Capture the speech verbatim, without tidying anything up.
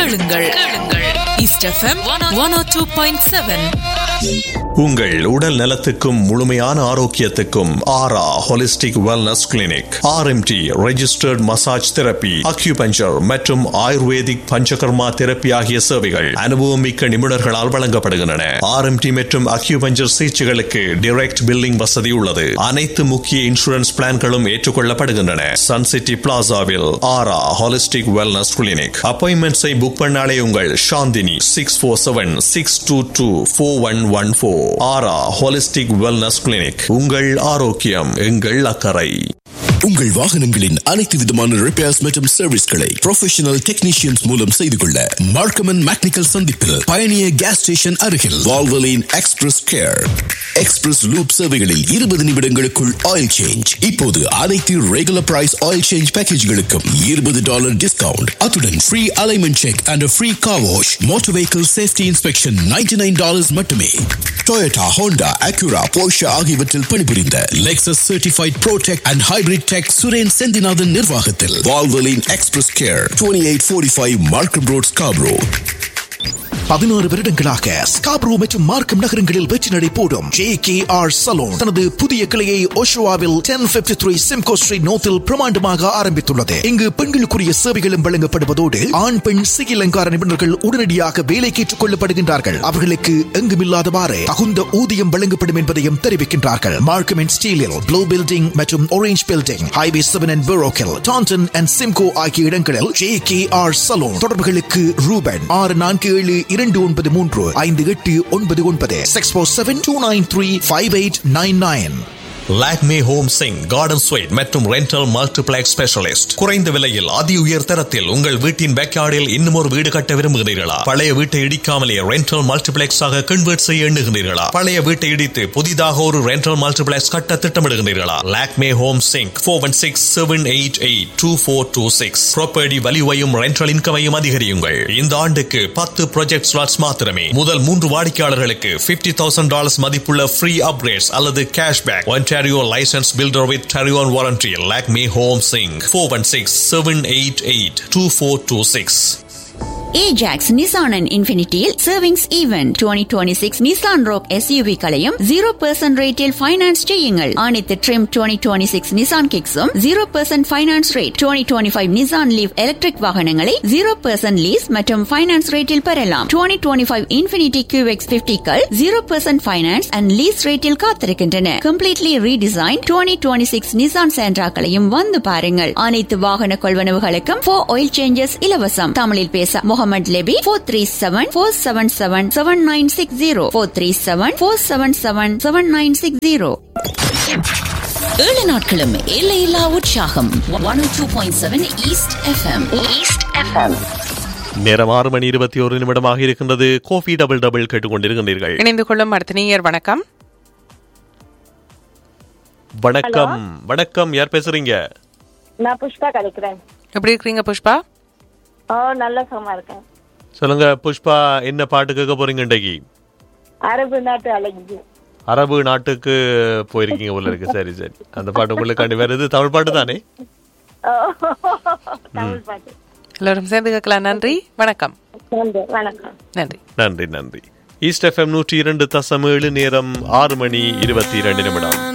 கேளுங்கள் கேளுங்கள் east FM one ஓ two point seven. உங்கள் உடல் நலத்துக்கும் முழுமையான ஆரோக்கியத்துக்கும் ஆரா holistic wellness clinic. RMT registered massage therapy, acupuncture மற்றும் ஆயுர்வேதிக் பஞ்சகர்மா தெரப்பி ஆகிய சேவைகள் அனுபவம் மிக்க நிபுணர்களால் வழங்கப்படுகின்றன. ஆர்எம்டி மற்றும் அக்யூபஞ்சர் சிகிச்சைகளுக்கு டைரக்ட் பில்லிங் வசதி உள்ளது. அனைத்து முக்கிய இன்சூரன்ஸ் பிளான்களும் ஏற்றுக்கொள்ளப்படுகின்றன. சன் சிட்டி பிளாசாவில் ஆரா ஹோலிஸ்டிக் வெல்னஸ் கிளினிக். அப்பாயின்மெண்ட்ஸை புக் பண்ணாலே உங்கள் Chandni six four seven six two two four one one four. ஆரா ஹோலிஸ்டிக் வெல்னஸ் கிளினிக். உங்கள் ஆரோக்கியம் எங்கள் அக்கறை. உங்கள் வாகனங்களின் அனைத்து விதமான ரிப்பேர்ஸ் மற்றும் சர்வீஸ்களை ப்ரொஃபஷனல் டெக்னீஷியன்ஸ் மூலம் செய்து கொள்ள மார்க்கம் அண்ட் மெக்கானிக்கல் சந்திப்பில் பயணியர் கேஸ் ஸ்டேஷன் அருகில் Valvoline express care. Express loop சேவைகளில் இருபது நிமிடங்களுக்குள் ஆயில் சேஞ்ச். இப்போது அனைத்து ரெகுலர் பிரைஸ் ஆயில் சேஞ்ச் பேக்கேஜ்களுக்கும் இருபது டாலர் டிஸ்கவுண்ட். அத்துடன் free alignment check and free car wash. Motor vehicle safety inspection ninety nine dollars மட்டுமே. டொயோட்டா, ஹோண்டா, அக்யூரா, போர்ஷே ஆகியவற்றில் பணிபுரிந்த Lexus certified pro tech and hybrid tech Suren Senthinathan நிர்வாகத்தில் Valvoline express care, இருபத்தி எட்டு நாற்பத்தி ஐந்து மார்க்கம் ரோட், ஸ்காப்ரோ. பதினாறு வருடங்களாக ஸ்காப்ரோ மற்றும் மார்க்கம் நகரங்களில் வெற்றி நடை போடும் ஜே கே ஆர் சலூன் தனது புதிய கிளையை ஓஷோவாவில் ten fifty three Simcoe street நோத்தில் பிரமாண்டமாக ஆரம்பித்துள்ளது. இங்கு பெண்களுக்குரிய சேவைகளும் வழங்கப்படுவதோடு ஆண் பெண் சிகை அலங்கார நிபுணர்கள் உடனடியாக வேலைக்கு ஏற்றுக் கொள்ளப்படுகின்றார்கள். அவர்களுக்கு எங்குமில்லாதவாறு தகுந்த ஊதியம் வழங்கப்படும் என்பதையும் தெரிவிக்கின்றார்கள். மார்க்கம் அண்ட் ஸ்டீலில் ப்ளூ பில்டிங் மற்றும் orange building, highway seven and பெரோக்கில், Tandon and Simcoe ஆகிய இடங்களில் ஜே கே ஆர் சலூன். தொடர்புகளுக்கு ரூபன் ஆறு நான்கு ஏழு இரண்டு ஒன்பது மூன்று ஐந்து எட்டு ஒன்பது ஒன்பது six four seven two nine three five eight nine nine. Lakme home Singh garden sweet மற்றும் ரெண்டல் மல்டிப்ளெக்ஸ் ஸ்பெஷலிஸ்ட். குறைந்த விலையில் அதி உயர் தரத்தில் உங்கள் வீட்டின் பேக்யார்டில் இன்னும் ஒரு வீடு கட்ட விரும்புகிறீர்களா? பழைய வீட்டை இடிக்காமலே ரெண்டல் மல்டிப்ளெக்ஸ் ஆக கன்வெர்ட் செய்ய எண்ணுகிறீர்களா? பழைய வீட்டை இடித்து புதிதாக ஒரு ரெண்டல் மல்டிப்ளெக்ஸ் கட்ட திட்டமிடுகிறீர்களா? Lakme home Singh four one six seven eight eight two four two six. Property வலிவையும் rental இன்கமையும் அதிகரியுங்கள். இந்த ஆண்டுக்கு பத்து ப்ராஜெக்ட் ஸ்லாட்ஸ் மாத்திரமே. முதல் மூன்று வாடிக்கையாளர்களுக்கு பிப்டி தௌசண்ட் டாலர்ஸ் மதிப்புள்ள ஃப்ரீ அப்கிரேட்ஸ் அல்லது cashback. Ontario licensed builder with Tarion warranty. Lakme Home Singh four one six seven eight eight two four two six. Ajax Nissan and Infinityயில் savings event twenty twenty-six Nissan Rogue S U V களையும் zero percent ரேட்டில் finance செய்யுங்கள். அனைத்து trim twenty twenty-six Nissan Kicks-உம் zero percent finance rate. twenty twenty-five Nissan Leaf electric வாகனங்களை zero percent lease மற்றும் finance ரேட்டில் பெறலாம். twenty twenty-five Infinity Q X fifty-கள் zero percent finance and lease ரேட்டில் காத்திருக்கின்றன. Completely redesign twenty twenty-six Nissan Sentra-களையும் வந்து பாருங்கள். அனைத்து வாகன கொள்வனவுகளுக்கும் four oil changes இலவசம். தமிழில் பேச Mohammed Lebbe four three seven four seven seven seven nine six zero four three seven four seven seven seven nine six zero. ஏழு நாட்களும் எல்லையில்லா உற்சாகம். one oh two point seven east FM. East FM. நேரம் ஆறு மணி இருபத்தி ஒரு நிமிடமாக இருக்கின்றது. கோஃபி டபுள் டபுள் கேட்டுக்கொண்டிருக்கின்றீர்கள். இணைந்து கொள்ளும் அடுத்த நேயர் வணக்கம். வணக்கம். வணக்கம், யார் பேசுறீங்க? நான் புஷ்பா கலைக்கிறேன். எப்படி இருக்கீங்க புஷ்பா? ஓ, நல்ல சுகமா இருக்கேன். சொல்லுங்க புஷ்பா, என்ன பாட்டு கேட்க போறீங்க இன்றைக்கு? அரபு நாட்டு அழகி. அரபு நாட்டுக்கு போயிருக்கீங்க போல இருக்கு. சரி சரி, அந்த பாட்டு உங்களுக்கு வேற இது தமிழ் பாட்டு தானே? தமிழ் பாட்டு. எல்லாரும் சேர்ந்து கேட்கலாம். நன்றி, வணக்கம். வணக்கம். நன்றி நன்றி நன்றி. ஈஸ்ட் எஃப்எம் நூற்றி இரண்டு தசம் ஏழு. நேரம் ஆறு மணி இருபத்தி இரண்டு நிமிடம்.